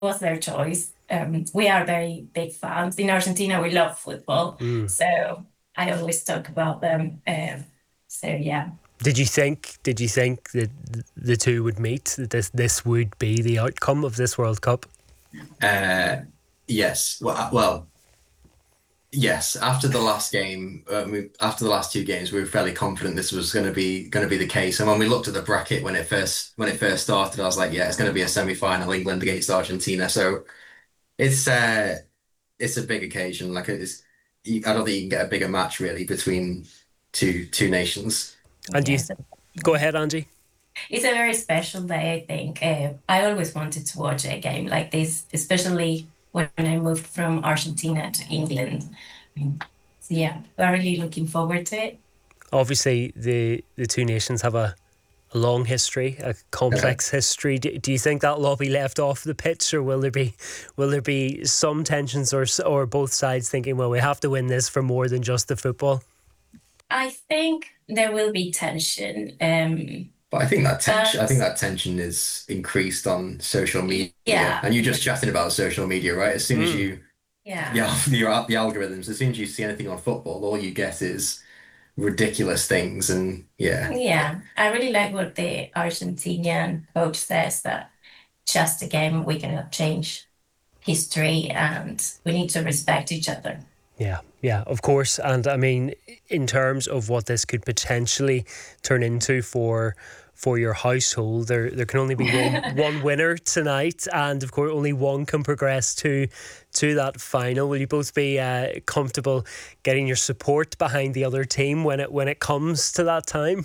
was their choice. We are very big fans. In Argentina, we love football. So I always talk about them. So yeah. Did you think that the two would meet? That this would be the outcome of this World Cup? Yes. Well, yes. After the last game, after the last two games, we were fairly confident this was going to be the case. And when we looked at the bracket when it first started, I was like, yeah, it's going to be a semi-final, England against Argentina. So it's a big occasion. Like I don't think you can get a bigger match really between two nations. And go ahead, Angie. It's a very special day, I think. I always wanted to watch a game like this, especially when I moved from Argentina to England. So yeah, we're really looking forward to it. Obviously, the two nations have a long history, a complex history. Do you think that'll all be left off the pitch, or will there be some tensions, or both sides thinking, well, we have to win this for more than just the football? I think there will be tension. But I think that tension is increased on social media. Yeah. And you're just chatting about social media, right? As soon as the algorithms, as soon as you see anything on football, all you get is ridiculous things. And yeah, I really like what the Argentinian coach says, that just a game, we cannot change history and we need to respect each other. Yeah, of course. And I mean, in terms of what this could potentially turn into for your household, there can only be one winner tonight, and of course only one can progress to that final. Will you both be comfortable getting your support behind the other team when it comes to that time?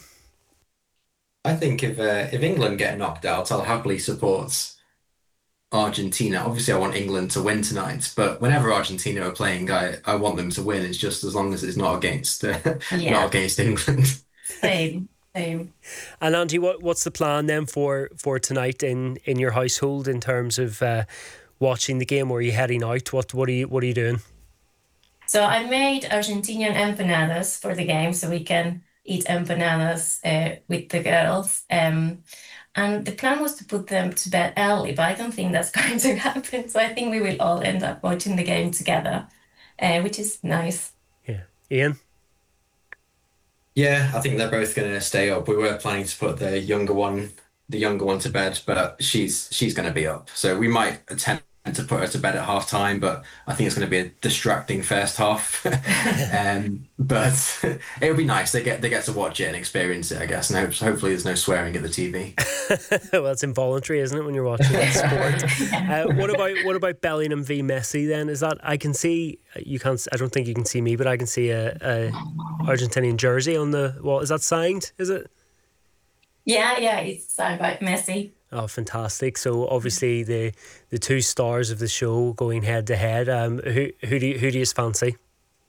I think if England get knocked out, I'll happily support Argentina. Obviously, I want England to win tonight, but whenever Argentina are playing, I want them to win. It's just as long as it's not against not against England. Same. And Angie, what's the plan then for tonight in your household in terms of watching the game? Or are you heading out? What are you doing? So I made Argentinian empanadas for the game, so we can eat empanadas with the girls. And the plan was to put them to bed early, but I don't think that's going to happen. So I think we will all end up watching the game together, which is nice. Yeah. Ian? Yeah, I think they're both going to stay up. We were planning to put the younger one to bed, but she's going to be up. So we might attempt to put her to bed at half time, but I think it's going to be a distracting first half. But it'll be nice. They get to watch it and experience it, I guess. And hopefully there's no swearing at the TV. Well, it's involuntary, isn't it, when you're watching that sport? What about Bellingham v Messi then? Is that, I can see, you can't, I don't think you can see me, but I can see a Argentinian jersey on the wall. Is that signed? Is it? Yeah, it's signed by Messi. Oh, fantastic! So obviously the two stars of the show going head to head. Who do you fancy?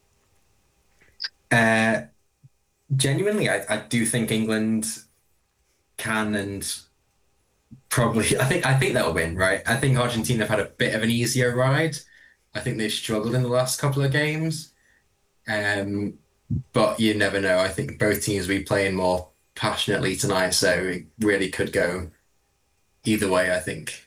Genuinely, I do think England can, and probably I think they'll win. Right? I think Argentina have had a bit of an easier ride. I think they've struggled in the last couple of games, but you never know. I think both teams will be playing more passionately tonight, so it really could go either way, I think.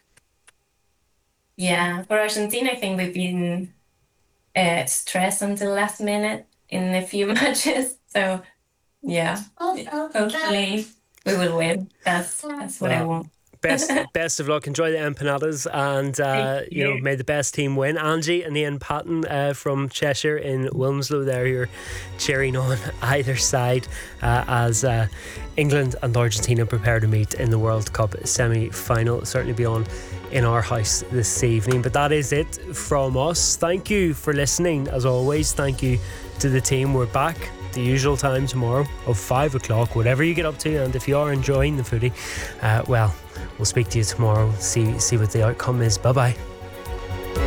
Yeah, for Argentina, I think we've been stressed until last minute in a few matches. So, yeah, hopefully we will win. That's what I want. Best of luck. Enjoy the empanadas, and may the best team win. Angie and Ian Patton from Cheshire in Wilmslow, there you're cheering on either side as England and Argentina prepare to meet in the World Cup semi-final. It'll certainly be on in our house this evening. But that is it from us. Thank you for listening. As always, thank you to the team. We're back the usual time tomorrow of 5 o'clock, whatever you get up to. And if you are enjoying the footy, we'll speak to you tomorrow, see what the outcome is. Bye bye.